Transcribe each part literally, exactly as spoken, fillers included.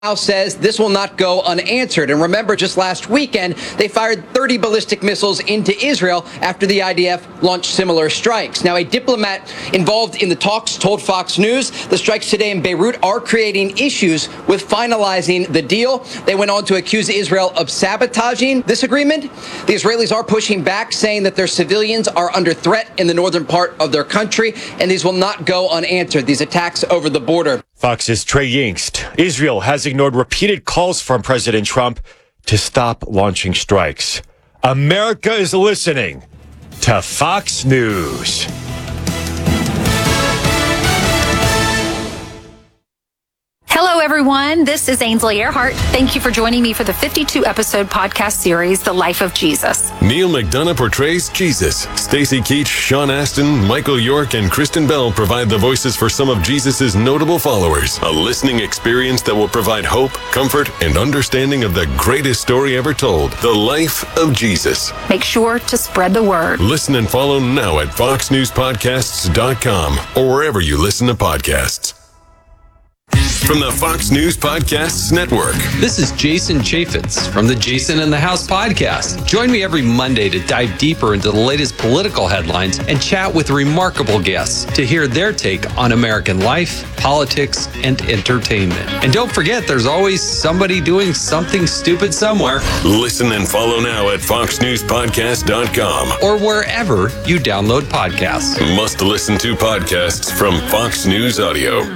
House says this will not go unanswered. And remember, just last weekend, they fired thirty ballistic missiles into Israel after the I D F launched similar strikes. Now, a diplomat involved in the talks told Fox News the strikes today in Beirut are creating issues with finalizing the deal. They went on to accuse Israel of sabotaging this agreement. The Israelis are pushing back, saying that their civilians are under threat in the northern part of their country, and these will not go unanswered, these attacks over the border. Fox's Trey Yingst. Israel has ignored repeated calls from President Trump to stop launching strikes. America is listening to Fox News. Hello, everyone. This is Ainsley Earhart. Thank you for joining me for the fifty-two episode podcast series, The Life of Jesus. Neil McDonough portrays Jesus. Stacey Keach, Sean Astin, Michael York, and Kristen Bell provide the voices for some of Jesus' notable followers. A listening experience that will provide hope, comfort, and understanding of the greatest story ever told, The Life of Jesus. Make sure to spread the word. Listen and follow now at fox news podcasts dot com or wherever you listen to podcasts. From the Fox News Podcasts Network. This is Jason Chaffetz from the Jason in the House podcast. Join me every Monday to dive deeper into the latest political headlines and chat with remarkable guests to hear their take on American life, politics, and entertainment. And don't forget, there's always somebody doing something stupid somewhere. Listen and follow now at fox news podcast dot com or wherever you download podcasts. Must listen to podcasts from Fox News Audio.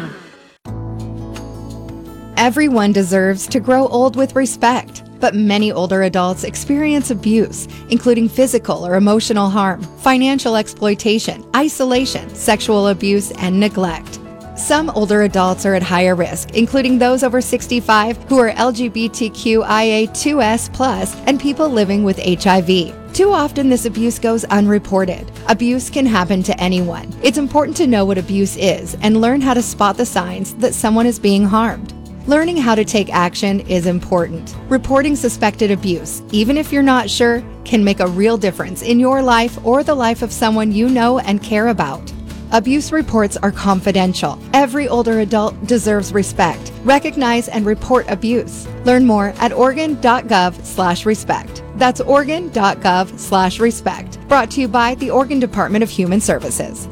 Everyone deserves to grow old with respect, but many older adults experience abuse, including physical or emotional harm, financial exploitation, isolation, sexual abuse, and neglect. Some older adults are at higher risk, including those over sixty-five who are L G B T Q I A two S plus and people living with H I V. Too often, this abuse goes unreported. Abuse can happen to anyone. It's important to know what abuse is and learn how to spot the signs that someone is being harmed. Learning how to take action is important. Reporting suspected abuse, even if you're not sure, can make a real difference in your life or the life of someone you know and care about. Abuse reports are confidential. Every older adult deserves respect. Recognize and report abuse. Learn more at oregon.gov slash respect. That's oregon.gov slash respect. Brought to you by the Oregon Department of Human Services.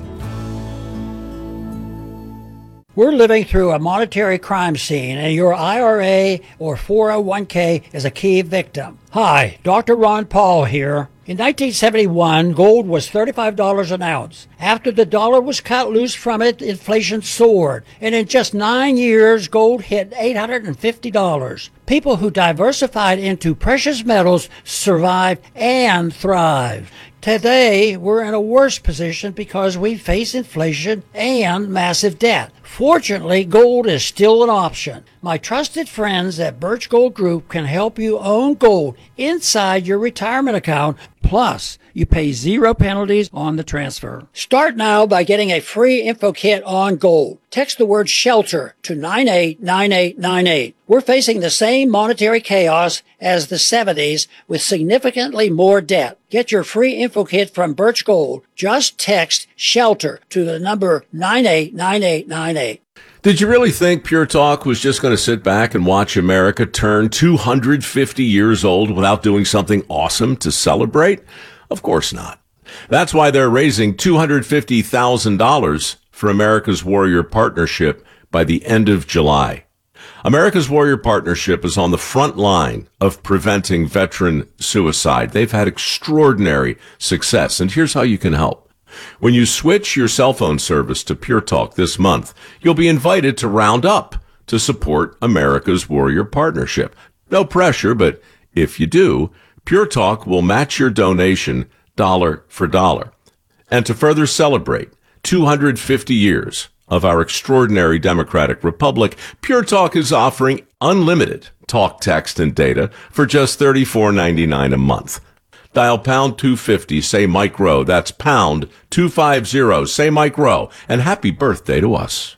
We're living through a monetary crime scene, and your I R A or four oh one k is a key victim. Hi, Doctor Ron Paul here. In nineteen seventy-one, gold was thirty-five dollars an ounce. After the dollar was cut loose from it, inflation soared, and in just nine years, gold hit eight hundred fifty dollars. People who diversified into precious metals survived and thrived. Today, we're in a worse position because we face inflation and massive debt. Fortunately, gold is still an option. My trusted friends at Birch Gold Group can help you own gold inside your retirement account. Plus, you pay zero penalties on the transfer. Start now by getting a free info kit on gold. Text the word SHELTER to nine eight nine eight nine eight. We're facing the same monetary chaos as the seventies with significantly more debt. Get your free info kit from Birch Gold. Just text SHELTER to the number nine eight nine eight nine eight. Did you really think Pure Talk was just going to sit back and watch America turn two hundred fifty years old without doing something awesome to celebrate? Of course not. That's why they're raising two hundred fifty thousand dollars for America's Warrior Partnership by the end of July. America's Warrior Partnership is on the front line of preventing veteran suicide. They've had extraordinary success, and here's how you can help. When you switch your cell phone service to Pure Talk this month, you'll be invited to round up to support America's Warrior Partnership. No pressure, but if you do, Pure Talk will match your donation dollar for dollar. And to further celebrate two hundred fifty years of our extraordinary democratic republic, Pure Talk is offering unlimited talk, text, and data for just thirty-four ninety-nine a month. Dial pound two fifty, say Mike Rowe. That's pound two fifty, say Mike Rowe. And happy birthday to us.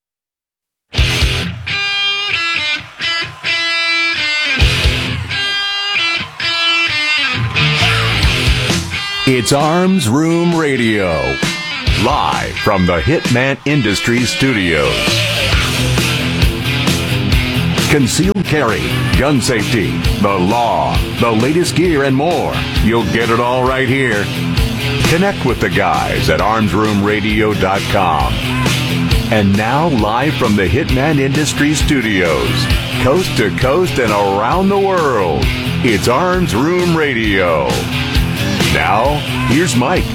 It's Arms Room Radio, live from the Hitman Industries studios. concealed carry, gun safety, the law, the latest gear, and more. You'll get it all right here. Connect with the guys at arms room radio dot com. And now, live from the Hitman Industries studios, coast to coast and around the world, it's Arms Room Radio. Now, here's Mike.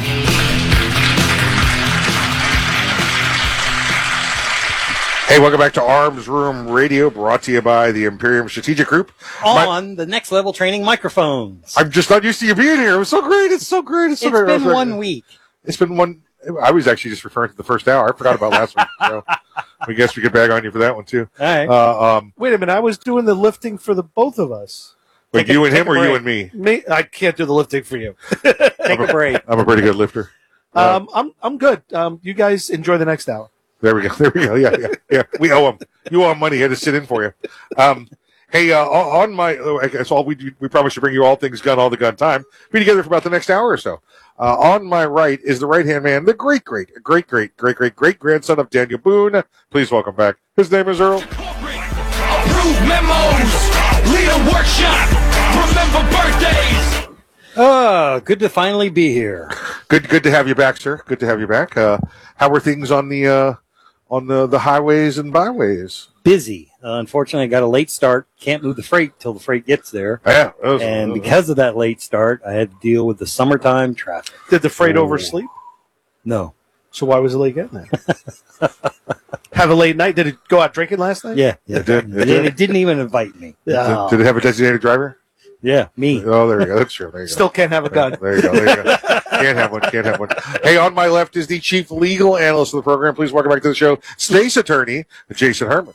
Hey, welcome back to Arms Room Radio, brought to you by the Imperium Strategic Group. On My, the next level training microphones. I'm just not used to you being here. It was so great. It's so great. It's, so it's great. been so one great. week. It's been one. I was actually just referring to the first hour. I forgot about last week. So I guess we could bag on you for that one, too. All right. Uh, um, Wait a minute. I was doing the lifting for the both of us. Like you and him or you and me? Me. I can't do the lifting for you. Take a break. I'm a pretty good lifter. Uh, Um, I'm I'm good. Um, you guys enjoy the next hour. There we go. There we go. Yeah, yeah, yeah. We owe him. You owe him money. He had to sit in for you. Um, hey, uh, on my, I guess all we do, we probably should bring you all things gun, all the gun time. Be together for about the next hour or so. Uh, on my right is the right-hand man, the great, great, great, great, great, great, great grandson of Daniel Boone. Please welcome back. His name is Earl. Approve memos. Lead a workshop. Remember birthdays. Oh, good to finally be here. Good, good to have you back, sir. Good to have you back. Uh, how are things on the, uh, on the, the highways and byways? Busy. Uh, unfortunately, I got a late start. Can't move the freight till the freight gets there. Yeah. Was, and uh, because of that late start, I had to deal with the summertime traffic. Did the freight Ooh. oversleep? No. So why was it late getting there? Have a late night? Did it go out drinking last night? Yeah. yeah. It did. It It, did. it didn't even invite me. Yeah. Did, did it have a designated driver? Yeah, me. Oh, there you go. That's true. There you go. Still can't have a gun. There you go. There you go. Can't have one. Can't have one. Hey, on my left is the chief legal analyst of the program. Please welcome back to the show, State's Attorney Jason Herman.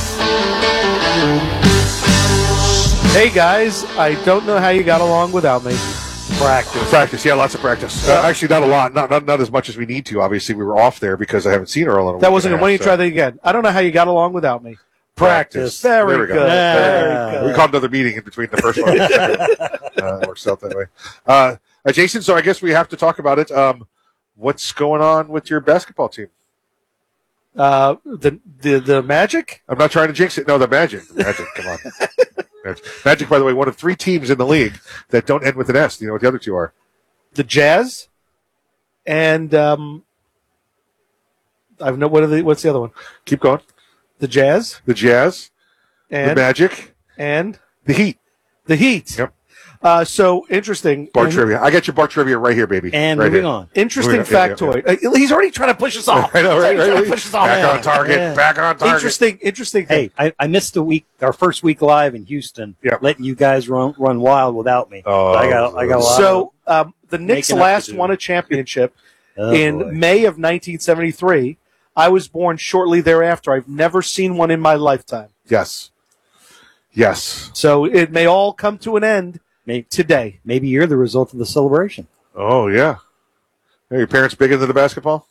Hey guys, I don't know how you got along without me. Practice. Practice. Yeah, lots of practice. Uh, actually, not a lot. Not, not not as much as we need to. Obviously, we were off there because I haven't seen Earl in a That week wasn't and good. Why don't you a half, try so- that again? I don't know how you got along without me. Practice. Very There we good. go. Very good. We called another meeting in between the first one and the second. Uh, it works out that way. Uh, uh, Jason, so I guess we have to talk about it. Um, what's going on with your basketball team? Uh, the the the Magic? I'm not trying to jinx it. No, the Magic. The Magic, come on. Magic. Magic, by the way, one of three teams in the league that don't end with an S. Do you know what the other two are? The Jazz, and um, I've no. What are the? What's the other one? Keep going. The Jazz, The Jazz, and the Magic, and the Heat. the Heat. Yep. Uh, so interesting. Bar And- trivia. I got your bar trivia right here, baby. And right moving here. on. Interesting Moving on. Yeah, factoid. Uh, He's already trying to push us off. I know, right, He's trying right. to push us off. Back on target. Yeah. Back on target. Interesting. Interesting. Hey, Thing. I, I missed a week, our first week live in Houston, Yeah. letting you guys run run wild without me. Oh, I got I got a lot. So um, the Knicks making up to last do. won a championship of, oh, in boy. May of nineteen seventy-three. I was born shortly thereafter. I've never seen one in my lifetime. Yes. Yes. So it may all come to an end Maybe, today. maybe you're the result of the celebration. Oh, yeah. Are your parents big into the basketball?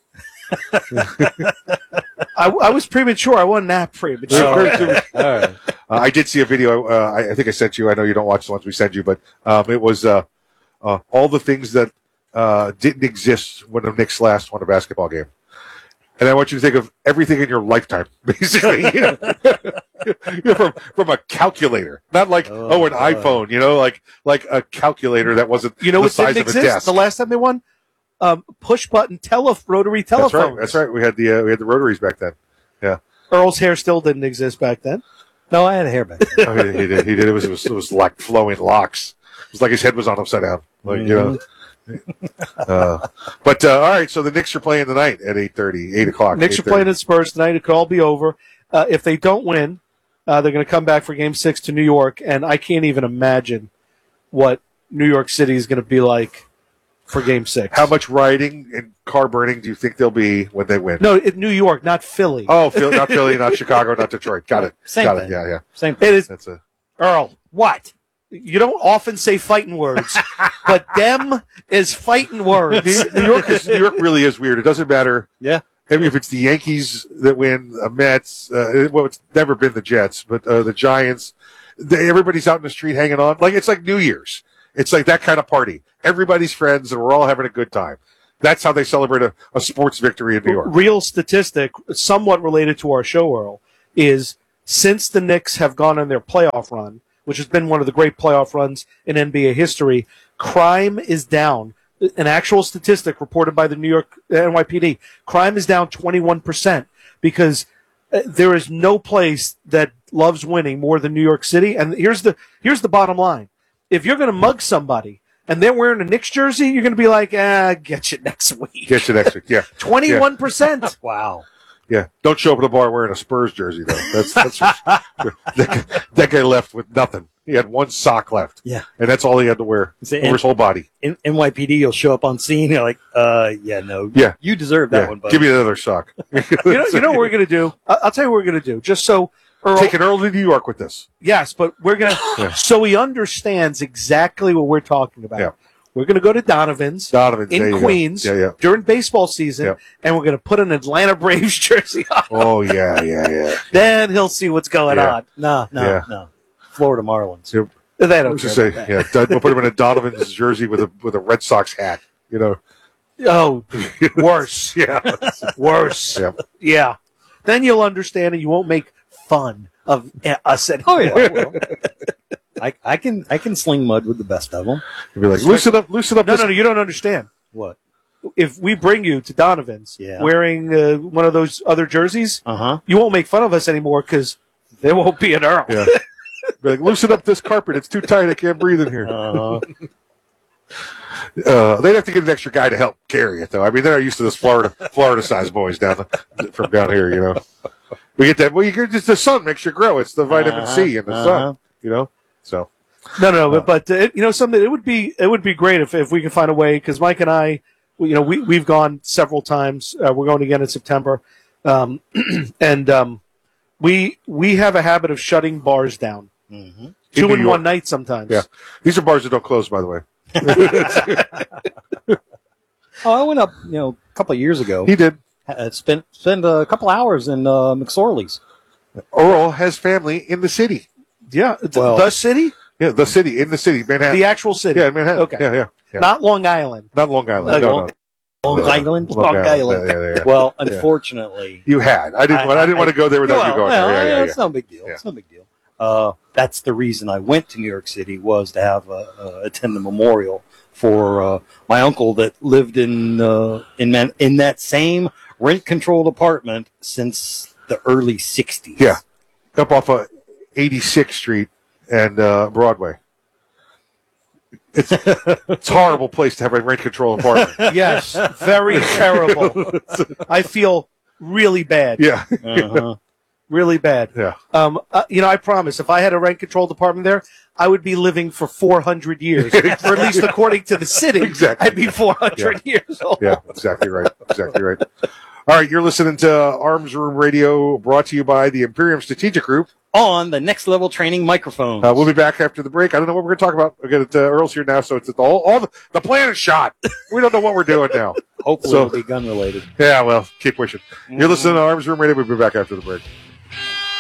I, I was premature. I wasn't that premature. All right. All right. Uh, I did see a video. Uh, I, I think I sent you. I know you don't watch the ones we send you, but um, it was uh, uh, all the things that uh, didn't exist when the Knicks last won a basketball game. And I want you to think of everything in your lifetime, basically. You know? You know, from from a calculator, not like oh, Oh, an boy. iPhone. You know, like like a calculator that wasn't You know the what size didn't of a exist? desk. The last time they won? Um, push button tele- rotary That's telephones. right. That's right. We had the uh, we had the rotaries back then. Yeah. Earl's hair still didn't exist back then. No, I had a hair back then. Oh, he, he did. He did. It was, it was it was like flowing locks. It was like his head was on upside down. Like you know. Uh, but uh, all right. So the Knicks are playing tonight at eight thirty, eight o'clock. Knicks are eight thirty. playing at Spurs tonight. It could all be over. Uh, if they don't win, uh, they're going to come back for Game Six to New York, and I can't even imagine what New York City is going to be like for Game Six. How much rioting and car burning do you think there'll be when they win? No, it, New York, not Philly. Oh, Philly, not Philly, not Chicago, not Detroit. Got it. Same Got thing. it. Yeah, yeah. Same. It is That's a. Earl. What? You don't often say fighting words, but them is fighting words. New York is New York really is weird. It doesn't matter. Yeah. I mean, if it's the Yankees that win, uh, Mets, uh, well, it's never been the Jets, but uh, the Giants. They, everybody's out in the street hanging on. Like it's like New Year's. It's like that kind of party. Everybody's friends, and we're all having a good time. That's how they celebrate a, a sports victory in New York. Real statistic, somewhat related to our show, Earl, is since the Knicks have gone on their playoff run, which has been one of the great playoff runs in N B A history, crime is down. An actual statistic reported by the New York N Y P D, crime is down twenty-one percent because there is no place that loves winning more than New York City. And here's the here's the bottom line. If you're going to mug somebody and they're wearing a Knicks jersey, you're going to be like, ah, get you next week. Get you next week, yeah. twenty-one percent. Yeah. Wow. Yeah, don't show up at the bar wearing a Spurs jersey, though. That's, that's that, guy, that guy left with nothing. He had one sock left. Yeah. And that's all he had to wear So, over his whole body. In N Y P D, you'll show up on scene. You're like, uh, yeah, no. Yeah. You deserve that yeah. one, buddy. Give me another sock. You know, you know what we're going to do? I- I'll tell you what we're going to do. Just so Earl. Taking Earl to New York with this. Yes, but we're going to, Yeah. so he understands exactly what we're talking about. Yeah. We're going to go to Donovan's, Donovan's there you in go. Queens Yeah, yeah. during baseball season, Yeah. and we're going to put an Atlanta Braves jersey on. Oh, yeah, yeah, yeah. Then he'll see what's going Yeah. on. No, no, Yeah. no. Florida Marlins. So, They I don't was care just say, about that. yeah, Don- we'll put him in a Donovan's jersey with a with a Red Sox hat. You know, Oh, worse. yeah, Worse. yeah. Yeah. Then you'll understand and you won't make fun of uh, us anymore. Oh, yeah. Well, I, I can I can sling mud with the best of them. You'll be like, loosen up, loosen up. No, this no, no, you don't understand. What? If we bring you to Donovan's Yeah. wearing uh, one of those other jerseys, Uh huh. you won't make fun of us anymore because there won't be an Earl. Yeah. Be like, loosen up this carpet. It's too tight. I can't breathe in here. Uh-huh. Uh, they'd have to get an extra guy to help carry it, though. I mean, they're not used to this Florida Florida sized boys down the, from down here. You know, we get that. Well, you get just the sun makes you grow. It's the vitamin C in the Uh-huh. sun. You know, so No, no, but, but uh, you know, something. It would be it would be great if, if we could find a way because Mike and I, we- you know, we we've gone several times. Uh, we're going again in September, um, and um, we we have a habit of shutting bars down, Mm-hmm. two New in York. one night sometimes. yeah, these are bars that don't close, by the way. Oh, I went up, you know, a couple of years ago. He did. Uh, spent spent a couple hours in uh, McSorley's. Earl has family in the city. yeah. th- Well- the city, Yeah, the city in the city, Manhattan. the actual city. yeah, Manhattan. Okay. Yeah, yeah, yeah. Not Long Island. Not Long Island. Okay. No, no. Long Island. Long Long Island. Island. Yeah, yeah, yeah. Well, unfortunately, You had. I didn't. want, I didn't want to go there without well, you going well, there. Yeah, yeah, It's yeah. no big deal. Yeah. It's no big deal. Uh, that's the reason I went to New York City was to have uh, uh, attend the memorial for uh, my uncle that lived in uh, in Man- in that same rent controlled apartment since the early sixties. Yeah. Up off of eighty-sixth Street and uh, Broadway. It's it's a horrible place to have a rent control apartment. Yes, very terrible. I feel really bad. Yeah. Uh-huh. Really bad. Yeah. Um, uh, you know, I promise, if I had a rent-controlled apartment there, I would be living for four hundred years, or at least according to the city. Exactly. I'd be four hundred years old. Yeah, exactly right. Exactly right. All right, you're listening to Arms Room Radio, brought to you by the Imperium Strategic Group. On the next level training microphone. Uh, we'll be back after the break. I don't know what we're going to talk about. Again, uh, Earl's here now, so it's all, all the, the plan is shot. We don't know what we're doing now. Hopefully So- it'll be gun related. Yeah, well, keep wishing. You're listening to Arms Room Radio. We'll be back after the break.